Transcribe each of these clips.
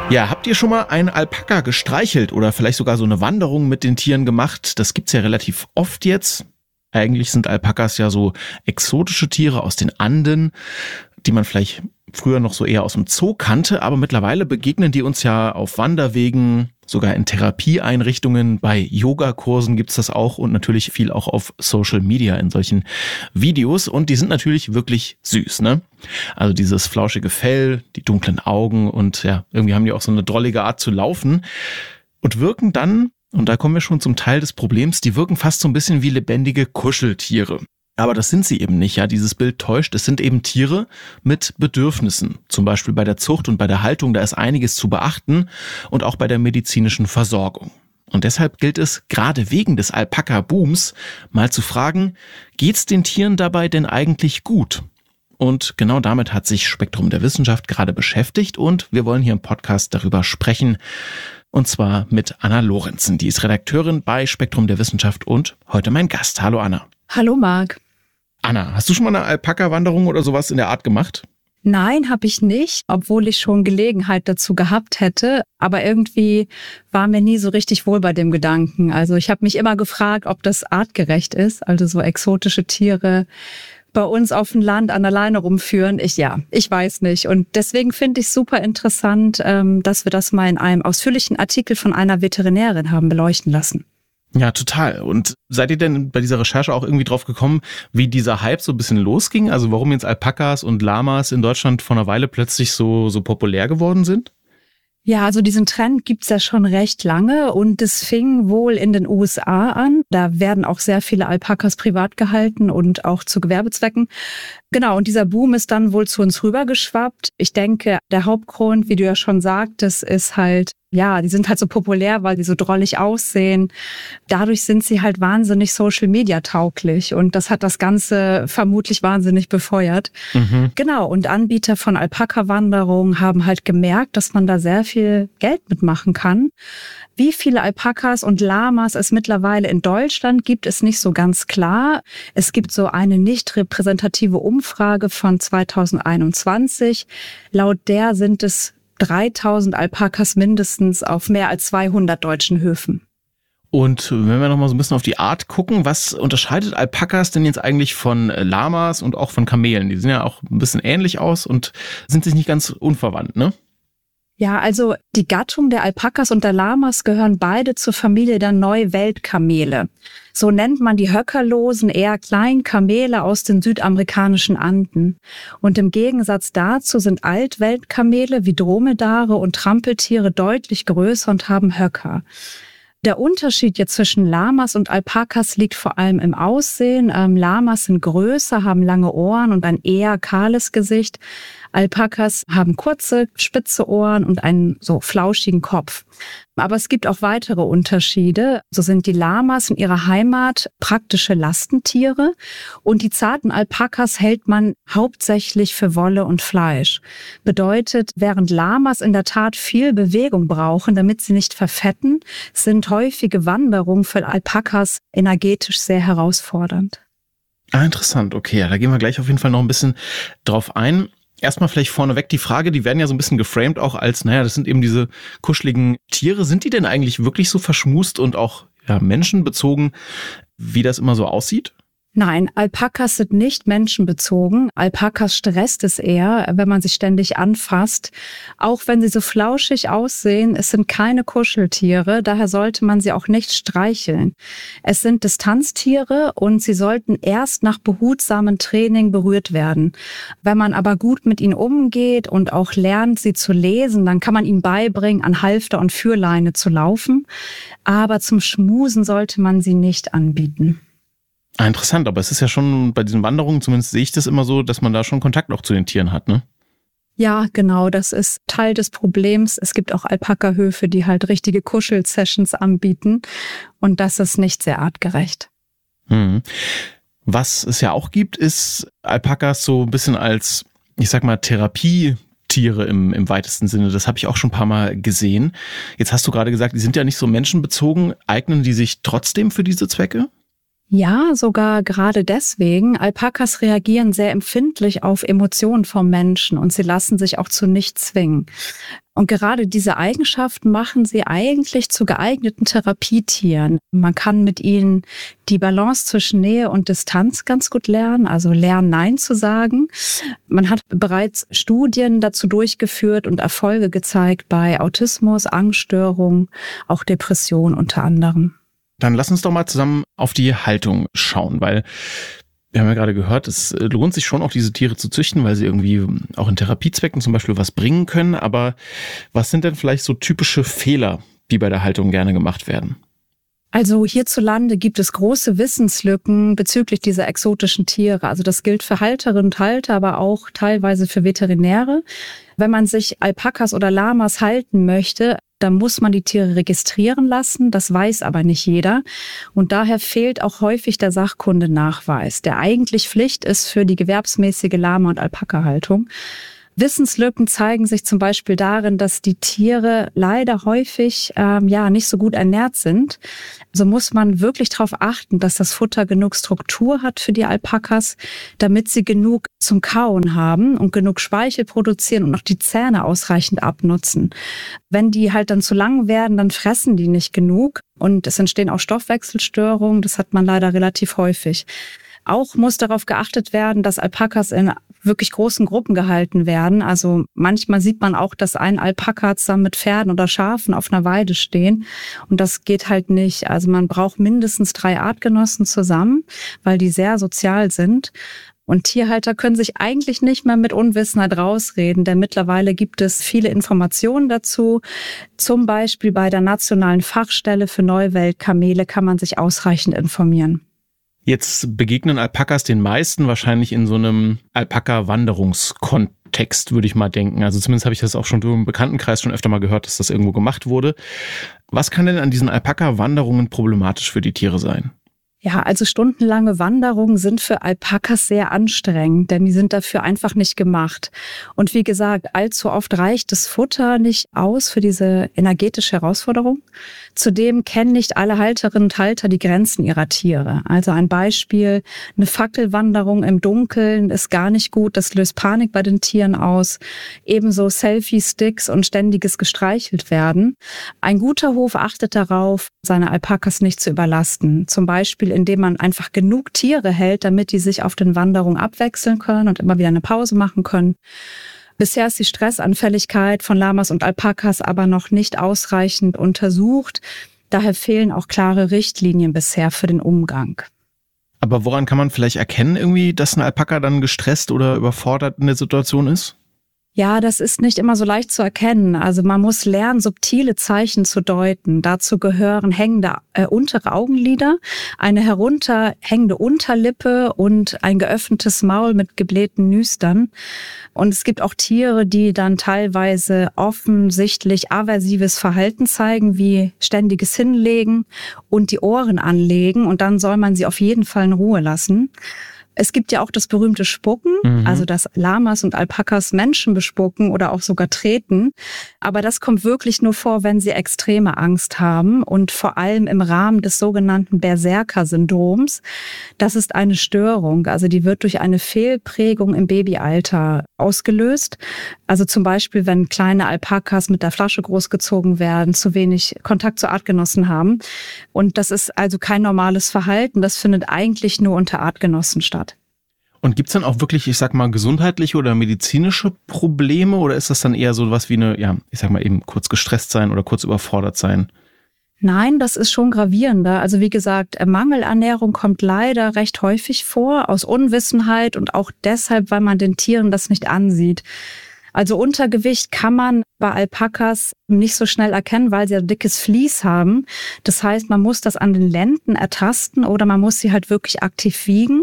Ja, habt ihr schon mal einen Alpaka gestreichelt oder vielleicht sogar so eine Wanderung mit den Tieren gemacht? Das gibt's ja relativ oft jetzt. Eigentlich sind Alpakas ja so exotische Tiere aus den Anden, die man vielleicht früher noch so eher aus dem Zoo kannte, aber mittlerweile begegnen die uns ja auf Wanderwegen, sogar in Therapieeinrichtungen, bei Yogakursen gibt's das auch und natürlich viel auch auf Social Media in solchen Videos und die sind natürlich wirklich süß, ne? Also dieses flauschige Fell, die dunklen Augen und ja, irgendwie haben die auch so eine drollige Art zu laufen und wirken dann, und da kommen wir schon zum Teil des Problems, die wirken fast so ein bisschen wie lebendige Kuscheltiere. Aber das sind sie eben nicht, ja. Dieses Bild täuscht. Es sind eben Tiere mit Bedürfnissen. Zum Beispiel bei der Zucht und bei der Haltung, da ist einiges zu beachten und auch bei der medizinischen Versorgung. Und deshalb gilt es, gerade wegen des Alpaka-Booms, mal zu fragen, geht's den Tieren dabei denn eigentlich gut? Und genau damit hat sich Spektrum der Wissenschaft gerade beschäftigt und wir wollen hier im Podcast darüber sprechen. Und zwar mit Anna Lorenzen. Die ist Redakteurin bei Spektrum der Wissenschaft und heute mein Gast. Hallo Anna. Hallo Marc. Anna, hast du schon mal eine Alpaka-Wanderung oder sowas in der Art gemacht? Nein, habe ich nicht, obwohl ich schon Gelegenheit dazu gehabt hätte. Aber irgendwie war mir nie so richtig wohl bei dem Gedanken. Also ich habe mich immer gefragt, ob das artgerecht ist, also so exotische Tiere bei uns auf dem Land an der Leine rumführen. Ich weiß nicht. Und deswegen finde ich super interessant, dass wir das mal in einem ausführlichen Artikel von einer Veterinärin haben beleuchten lassen. Ja, total. Und seid ihr denn bei dieser Recherche auch irgendwie drauf gekommen, wie dieser Hype so ein bisschen losging? Also warum jetzt Alpakas und Lamas in Deutschland vor einer Weile plötzlich so populär geworden sind? Ja, also diesen Trend gibt's ja schon recht lange und es fing wohl in den USA an. Da werden auch sehr viele Alpakas privat gehalten und auch zu Gewerbezwecken. Genau, und dieser Boom ist dann wohl zu uns rübergeschwappt. Ich denke, der Hauptgrund, wie du ja schon sagtest, ist halt, ja, die sind halt so populär, weil die so drollig aussehen. Dadurch sind sie halt wahnsinnig Social-Media-tauglich und das hat das Ganze vermutlich wahnsinnig befeuert. Mhm. Genau, und Anbieter von Alpaka-Wanderungen haben halt gemerkt, dass man da sehr viel Geld mitmachen kann. Wie viele Alpakas und Lamas es mittlerweile in Deutschland gibt, ist nicht so ganz klar. Es gibt so eine nicht repräsentative Umfrage von 2021. Laut der sind es 3000 Alpakas mindestens auf mehr als 200 deutschen Höfen. Und wenn wir nochmal so ein bisschen auf die Art gucken, was unterscheidet Alpakas denn jetzt eigentlich von Lamas und auch von Kamelen? Die sehen ja auch ein bisschen ähnlich aus und sind sich nicht ganz unverwandt, ne? Ja, also die Gattung der Alpakas und der Lamas gehören beide zur Familie der Neuweltkamele. So nennt man die höckerlosen, eher kleinen Kamele aus den südamerikanischen Anden. Und im Gegensatz dazu sind Altweltkamele wie Dromedare und Trampeltiere deutlich größer und haben Höcker. Der Unterschied jetzt zwischen Lamas und Alpakas liegt vor allem im Aussehen. Lamas sind größer, haben lange Ohren und ein eher kahles Gesicht. Alpakas haben kurze, spitze Ohren und einen so flauschigen Kopf. Aber es gibt auch weitere Unterschiede. So sind die Lamas in ihrer Heimat praktische Lastentiere und die zarten Alpakas hält man hauptsächlich für Wolle und Fleisch. Bedeutet, während Lamas in der Tat viel Bewegung brauchen, damit sie nicht verfetten, sind häufige Wanderungen für Alpakas energetisch sehr herausfordernd. Ah, interessant. Okay, ja, da gehen wir gleich auf jeden Fall noch ein bisschen drauf ein. Erstmal vielleicht vorneweg die Frage, die werden ja so ein bisschen geframed auch als, das sind eben diese kuscheligen Tiere. Sind die denn eigentlich wirklich so verschmust und auch menschenbezogen, wie das immer so aussieht? Nein, Alpakas sind nicht menschenbezogen. Alpakas stresst es eher, wenn man sie ständig anfasst. Auch wenn sie so flauschig aussehen, es sind keine Kuscheltiere, daher sollte man sie auch nicht streicheln. Es sind Distanztiere und sie sollten erst nach behutsamem Training berührt werden. Wenn man aber gut mit ihnen umgeht und auch lernt, sie zu lesen, dann kann man ihnen beibringen, an Halfter und Führleine zu laufen. Aber zum Schmusen sollte man sie nicht anbieten. Ah, interessant, aber es ist ja schon bei diesen Wanderungen, zumindest sehe ich das immer so, dass man da schon Kontakt auch zu den Tieren hat, ne? Ja, genau, das ist Teil des Problems. Es gibt auch Alpaka-Höfe, die halt richtige Kuschel-Sessions anbieten und das ist nicht sehr artgerecht. Was es ja auch gibt, ist Alpakas so ein bisschen als, ich sag mal, Therapietiere im weitesten Sinne. Das habe ich auch schon ein paar Mal gesehen. Jetzt hast du gerade gesagt, die sind ja nicht so menschenbezogen. Eignen die sich trotzdem für diese Zwecke? Ja, sogar gerade deswegen. Alpakas reagieren sehr empfindlich auf Emotionen vom Menschen und sie lassen sich auch zu nichts zwingen. Und gerade diese Eigenschaften machen sie eigentlich zu geeigneten Therapietieren. Man kann mit ihnen die Balance zwischen Nähe und Distanz ganz gut lernen, also lernen, Nein zu sagen. Man hat bereits Studien dazu durchgeführt und Erfolge gezeigt bei Autismus, Angststörungen, auch Depression unter anderem. Dann lass uns doch mal zusammen auf die Haltung schauen, weil wir haben ja gerade gehört, es lohnt sich schon auch diese Tiere zu züchten, weil sie irgendwie auch in Therapiezwecken zum Beispiel was bringen können. Aber was sind denn vielleicht so typische Fehler, die bei der Haltung gerne gemacht werden? Also hierzulande gibt es große Wissenslücken bezüglich dieser exotischen Tiere. Also das gilt für Halterinnen und Halter, aber auch teilweise für Veterinäre. Wenn man sich Alpakas oder Lamas halten möchte, dann muss man die Tiere registrieren lassen. Das weiß aber nicht jeder. Und daher fehlt auch häufig der Sachkundenachweis, der eigentlich Pflicht ist für die gewerbsmäßige Lama- und Alpaka-Haltung. Wissenslücken zeigen sich zum Beispiel darin, dass die Tiere leider häufig nicht so gut ernährt sind. So muss man wirklich darauf achten, dass das Futter genug Struktur hat für die Alpakas, damit sie genug zum Kauen haben und genug Speichel produzieren und auch die Zähne ausreichend abnutzen. Wenn die halt dann zu lang werden, dann fressen die nicht genug und es entstehen auch Stoffwechselstörungen. Das hat man leider relativ häufig. Auch muss darauf geachtet werden, dass Alpakas in wirklich großen Gruppen gehalten werden. Also manchmal sieht man auch, dass ein Alpaka zusammen mit Pferden oder Schafen auf einer Weide stehen. Und das geht halt nicht. Also man braucht mindestens 3 Artgenossen zusammen, weil die sehr sozial sind. Und Tierhalter können sich eigentlich nicht mehr mit Unwissenheit rausreden, denn mittlerweile gibt es viele Informationen dazu. Zum Beispiel bei der Nationalen Fachstelle für Neuweltkamele kann man sich ausreichend informieren. Jetzt begegnen Alpakas den meisten wahrscheinlich in so einem Alpaka-Wanderungskontext, würde ich mal denken. Also zumindest habe ich das auch schon im Bekanntenkreis schon öfter mal gehört, dass das irgendwo gemacht wurde. Was kann denn an diesen Alpaka-Wanderungen problematisch für die Tiere sein? Ja, also stundenlange Wanderungen sind für Alpakas sehr anstrengend, denn die sind dafür einfach nicht gemacht. Und wie gesagt, allzu oft reicht das Futter nicht aus für diese energetische Herausforderung. Zudem kennen nicht alle Halterinnen und Halter die Grenzen ihrer Tiere. Also ein Beispiel, eine Fackelwanderung im Dunkeln ist gar nicht gut, das löst Panik bei den Tieren aus. Ebenso Selfie-Sticks und ständiges gestreichelt werden. Ein guter Hof achtet darauf, seine Alpakas nicht zu überlasten. Zum Beispiel, indem man einfach genug Tiere hält, damit die sich auf den Wanderungen abwechseln können und immer wieder eine Pause machen können. Bisher ist die Stressanfälligkeit von Lamas und Alpakas aber noch nicht ausreichend untersucht. Daher fehlen auch klare Richtlinien bisher für den Umgang. Aber woran kann man vielleicht erkennen, irgendwie, dass ein Alpaka dann gestresst oder überfordert in der Situation ist? Ja, das ist nicht immer so leicht zu erkennen. Also man muss lernen, subtile Zeichen zu deuten. Dazu gehören hängende untere Augenlider, eine herunterhängende Unterlippe und ein geöffnetes Maul mit geblähten Nüstern. Und es gibt auch Tiere, die dann teilweise offensichtlich aversives Verhalten zeigen, wie ständiges Hinlegen und die Ohren anlegen. Und dann soll man sie auf jeden Fall in Ruhe lassen. Es gibt ja auch das berühmte Spucken, also dass Lamas und Alpakas Menschen bespucken oder auch sogar treten. Aber das kommt wirklich nur vor, wenn sie extreme Angst haben und vor allem im Rahmen des sogenannten Berserker-Syndroms. Das ist eine Störung, also die wird durch eine Fehlprägung im Babyalter ausgelöst. Also zum Beispiel, wenn kleine Alpakas mit der Flasche großgezogen werden, zu wenig Kontakt zu Artgenossen haben. Und das ist also kein normales Verhalten, das findet eigentlich nur unter Artgenossen statt. Und gibt's dann auch wirklich, ich sag mal, gesundheitliche oder medizinische Probleme oder ist das dann eher so was wie eine, ja, ich sag mal eben kurz gestresst sein oder kurz überfordert sein? Nein, das ist schon gravierender. Also wie gesagt, Mangelernährung kommt leider recht häufig vor, aus Unwissenheit und auch deshalb, weil man den Tieren das nicht ansieht. Also Untergewicht kann man bei Alpakas nicht so schnell erkennen, weil sie ein dickes Vlies haben. Das heißt, man muss das an den Lenden ertasten oder man muss sie halt wirklich aktiv wiegen.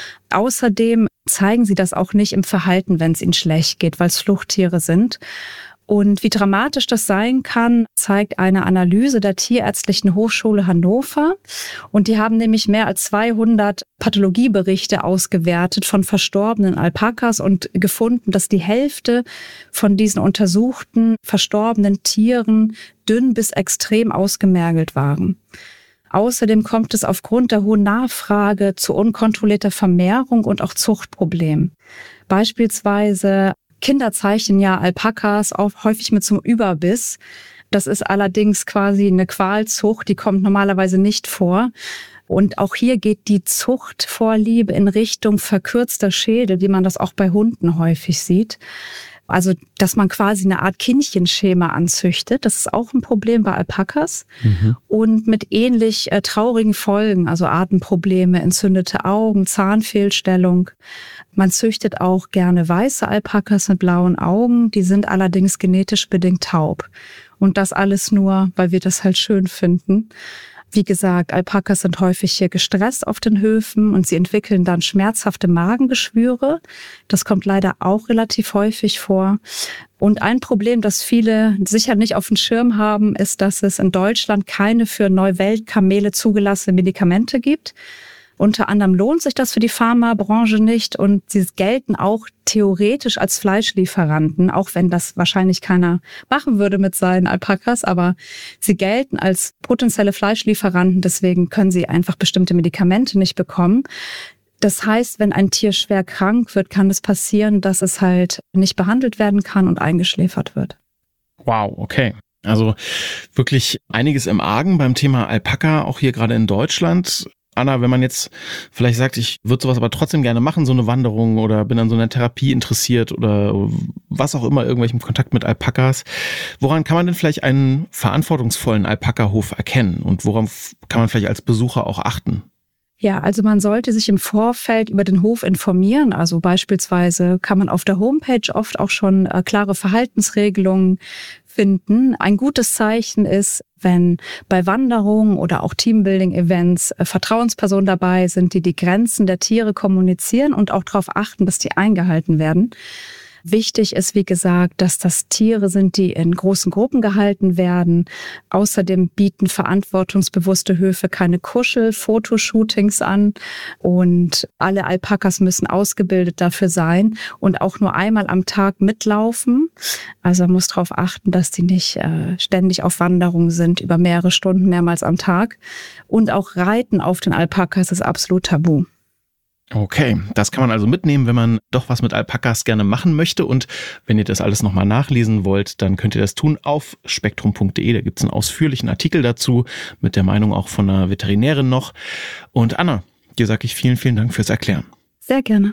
Außerdem zeigen sie das auch nicht im Verhalten, wenn es ihnen schlecht geht, weil es Fluchttiere sind. Und wie dramatisch das sein kann, zeigt eine Analyse der Tierärztlichen Hochschule Hannover. Und die haben nämlich mehr als 200 Pathologieberichte ausgewertet von verstorbenen Alpakas und gefunden, dass die Hälfte von diesen untersuchten verstorbenen Tieren dünn bis extrem ausgemergelt waren. Außerdem kommt es aufgrund der hohen Nachfrage zu unkontrollierter Vermehrung und auch Zuchtproblemen. Beispielsweise Kinder zeichnen ja Alpakas auch häufig mit so einem Überbiss. Das ist allerdings quasi eine Qualzucht, die kommt normalerweise nicht vor. Und auch hier geht die Zuchtvorliebe in Richtung verkürzter Schädel, wie man das auch bei Hunden häufig sieht. Also, dass man quasi eine Art Kindchenschema anzüchtet, das ist auch ein Problem bei Alpakas. Und mit ähnlich traurigen Folgen, also Atemprobleme, entzündete Augen, Zahnfehlstellung. Man züchtet auch gerne weiße Alpakas mit blauen Augen, die sind allerdings genetisch bedingt taub. Und das alles nur, weil wir das halt schön finden. Wie gesagt, Alpakas sind häufig hier gestresst auf den Höfen und sie entwickeln dann schmerzhafte Magengeschwüre. Das kommt leider auch relativ häufig vor. Und ein Problem, das viele sicher nicht auf dem Schirm haben, ist, dass es in Deutschland keine für Neuweltkamele zugelassene Medikamente gibt. Unter anderem lohnt sich das für die Pharmabranche nicht und sie gelten auch theoretisch als Fleischlieferanten, auch wenn das wahrscheinlich keiner machen würde mit seinen Alpakas, aber sie gelten als potenzielle Fleischlieferanten, deswegen können sie einfach bestimmte Medikamente nicht bekommen. Das heißt, wenn ein Tier schwer krank wird, kann es passieren, dass es halt nicht behandelt werden kann und eingeschläfert wird. Wow, okay. Also wirklich einiges im Argen beim Thema Alpaka, auch hier gerade in Deutschland. Anna, wenn man jetzt vielleicht sagt, ich würde sowas aber trotzdem gerne machen, so eine Wanderung oder bin an so einer Therapie interessiert oder was auch immer, irgendwelchem Kontakt mit Alpakas, woran kann man denn vielleicht einen verantwortungsvollen Alpaka-Hof erkennen und worauf kann man vielleicht als Besucher auch achten? Ja, also man sollte sich im Vorfeld über den Hof informieren. Also beispielsweise kann man auf der Homepage oft auch schon klare Verhaltensregelungen finden. Ein gutes Zeichen ist, wenn bei Wanderungen oder auch Teambuilding-Events Vertrauenspersonen dabei sind, die die Grenzen der Tiere kommunizieren und auch darauf achten, dass die eingehalten werden. Wichtig ist, wie gesagt, dass das Tiere sind, die in großen Gruppen gehalten werden. Außerdem bieten verantwortungsbewusste Höfe keine Kuschel-Fotoshootings an und alle Alpakas müssen ausgebildet dafür sein und auch nur einmal am Tag mitlaufen. Also man muss darauf achten, dass die nicht ständig auf Wanderung sind, über mehrere Stunden, mehrmals am Tag. Und auch Reiten auf den Alpakas ist absolut tabu. Okay, das kann man also mitnehmen, wenn man doch was mit Alpakas gerne machen möchte. Und wenn ihr das alles nochmal nachlesen wollt, dann könnt ihr das tun auf spektrum.de. Da gibt es einen ausführlichen Artikel dazu mit der Meinung auch von einer Veterinärin noch. Und Anna, dir sage ich vielen, vielen Dank fürs Erklären. Sehr gerne.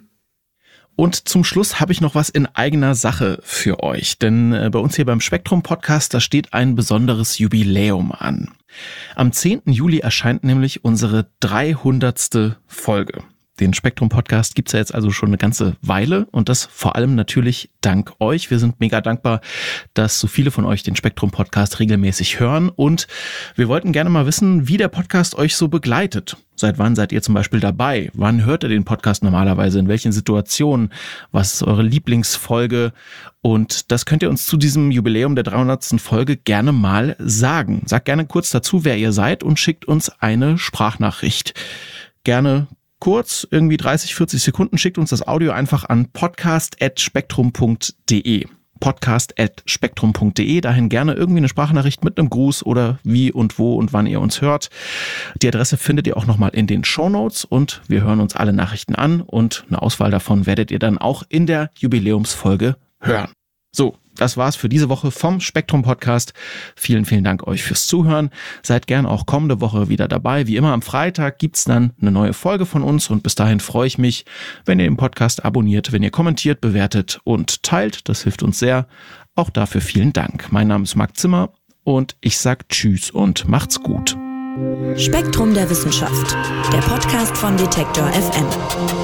Und zum Schluss habe ich noch was in eigener Sache für euch. Denn bei uns hier beim Spektrum-Podcast, da steht ein besonderes Jubiläum an. Am 10. Juli erscheint nämlich unsere 300. Folge. Den Spektrum-Podcast gibt's ja jetzt also schon eine ganze Weile und das vor allem natürlich dank euch. Wir sind mega dankbar, dass so viele von euch den Spektrum-Podcast regelmäßig hören und wir wollten gerne mal wissen, wie der Podcast euch so begleitet. Seit wann seid ihr zum Beispiel dabei? Wann hört ihr den Podcast normalerweise? In welchen Situationen? Was ist eure Lieblingsfolge? Und das könnt ihr uns zu diesem Jubiläum der 300. Folge gerne mal sagen. Sagt gerne kurz dazu, wer ihr seid und schickt uns eine Sprachnachricht. Gerne kurz, irgendwie 30, 40 Sekunden, schickt uns das Audio einfach an podcast@spektrum.de. podcast@spektrum.de, dahin gerne irgendwie eine Sprachnachricht mit einem Gruß oder wie und wo und wann ihr uns hört. Die Adresse findet ihr auch nochmal in den Shownotes und wir hören uns alle Nachrichten an und eine Auswahl davon werdet ihr dann auch in der Jubiläumsfolge hören. So, das war's für diese Woche vom Spektrum Podcast. Vielen, vielen Dank euch fürs Zuhören. Seid gern auch kommende Woche wieder dabei. Wie immer am Freitag gibt's dann eine neue Folge von uns und bis dahin freue ich mich, wenn ihr den Podcast abonniert, wenn ihr kommentiert, bewertet und teilt. Das hilft uns sehr. Auch dafür vielen Dank. Mein Name ist Marc Zimmer und ich sag Tschüss und macht's gut. Spektrum der Wissenschaft, der Podcast von Detektor FM.